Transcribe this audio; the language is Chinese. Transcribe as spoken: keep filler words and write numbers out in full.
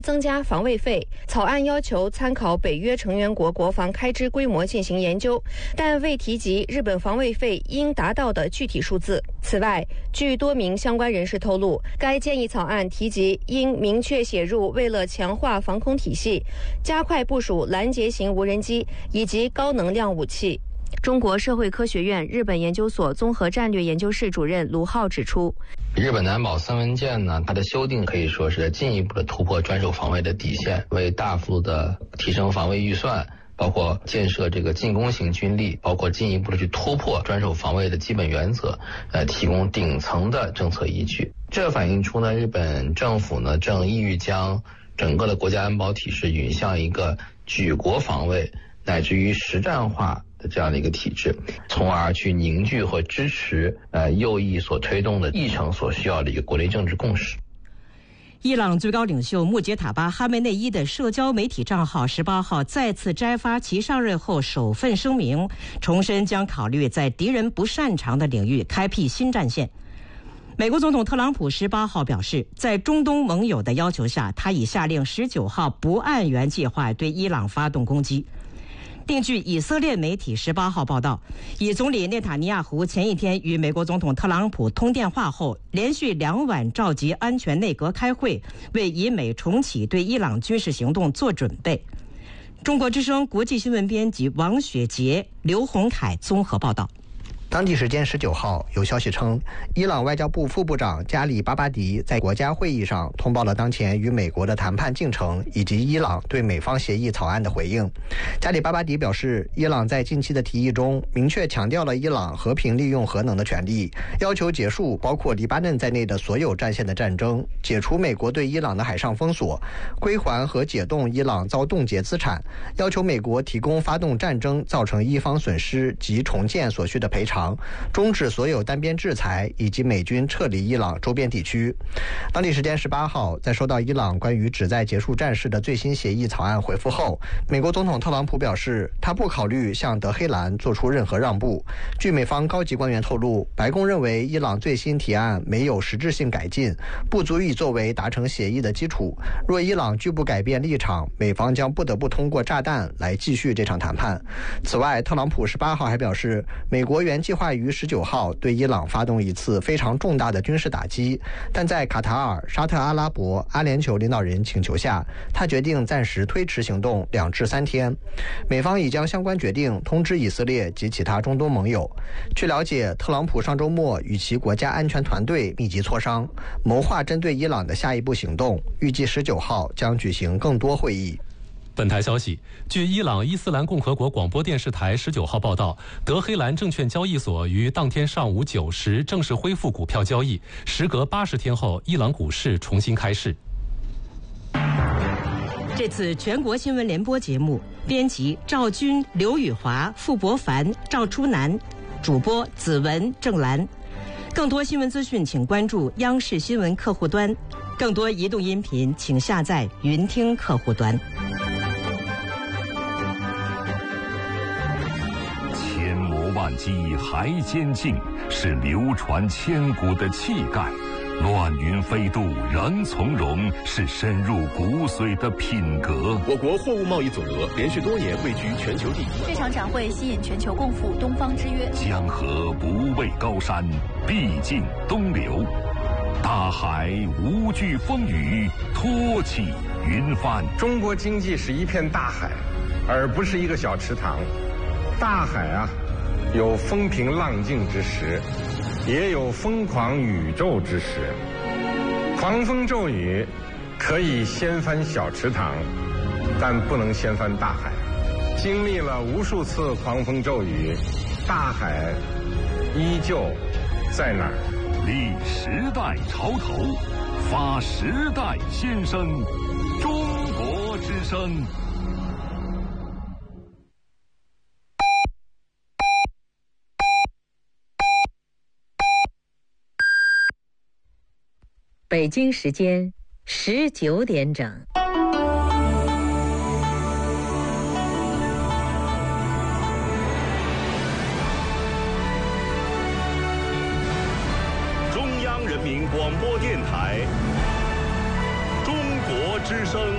增加防卫费。草案要求参考北约成员国国防开支规模进行研究，但未提及日本防卫费应达到的具体数字。此外，据多名相关人士透露，该建议草案提及应明确写入，为了强化防空体系，加快部署拦截型无人机以及高能量武器。中国社会科学院日本研究所综合战略研究室主任卢浩指出， 日本南保三文件呢，它的修订可以说是进一步的突破专守防卫的底线，为大幅度的提升防卫预算，包括建设这个进攻型军力，包括进一步的去突破专守防卫的基本原则，呃，提供顶层的政策依据。这反映出呢，日本政府呢正意欲将整个的国家安保体制引向一个举国防卫乃至于实战化的这样的一个体制，从而去凝聚和支持呃右翼所推动的议程所需要的一个国内政治共识。 伊朗最高领袖穆杰塔巴·哈梅内伊的社交媒体账号十八号再次摘发其上任后首份声明，重申将考虑在敌人不擅长的领域开辟新战线。美国总统特朗普十八号表示，在中东盟友的要求下，他已下令十九号不按原计划对伊朗发动攻击。另据以色列媒体十八号报道，以总理内塔尼亚胡前一天与美国总统特朗普通电话后，连续两晚召集安全内阁开会，为以美重启对伊朗军事行动做准备。中国之声国际新闻编辑王雪杰、刘洪凯综合报道。 当地时间十九号，有消息称，伊朗外交部副部长加里巴巴迪在国家会议上通报了当前与美国的谈判进程以及伊朗对美方协议草案的回应。加里巴巴迪表示，伊朗在近期的提议中明确强调了伊朗和平利用核能的权利，要求结束包括黎巴嫩在内的所有战线的战争，解除美国对伊朗的海上封锁，归还和解冻伊朗遭冻结资产，要求美国提供发动战争造成伊方损失及重建所需的赔偿，终止所有单边制裁以及美军撤离伊朗周边地区。当地时间十八号，在收到伊朗关于旨在结束战事的最新协议草案回复后，美国总统特朗普表示，他不考虑向德黑兰做出任何让步。据美方高级官员透露，白宫认为伊朗最新提案没有实质性改进，不足以作为达成协议的基础。若伊朗拒不改变立场，美方将不得不通过炸弹来继续这场谈判。此外，特朗普十八号还表示，美国原计划于十九号对伊朗发动一次非常重大的军事打击，但在卡塔尔、沙特阿拉伯、阿联酋领导人请求下，他决定暂时推迟行动两至三天。美方已将相关决定通知以色列及其他中东盟友。据了解，特朗普上周末与其国家安全团队密集磋商，谋划针对伊朗的下一步行动，预计十九号将举行更多会议。 本台消息，据伊朗伊斯兰共和国广播电视台十九号报道，德黑兰证券交易所于当天上午九时正式恢复股票交易，时隔八十天后，伊朗股市重新开市。 这次全国新闻联播节目，编辑赵军、刘宇华、傅博凡、赵初南，主播子文、郑兰。更多新闻资讯，请关注央视新闻客户端。更多移动音频，请下载云听客户端。 千磨万击还坚劲，是流传千古的气概；乱云飞渡仍从容，是深入骨髓的品格。 我国货物贸易总额连续多年位居全球第一。 这场展会吸引全球共赴东方之约。 江河不畏高山，必尽东流。大海无惧风雨，托起云帆。 中国经济是一片大海，而不是一个小池塘。大海啊，有风平浪静之时，也有疯狂宇宙之时。狂风骤雨可以掀翻小池塘，但不能掀翻大海。经历了无数次狂风骤雨，大海依旧在那儿。 立时代潮头，发时代先声，中国之声。 北京时间十九点整。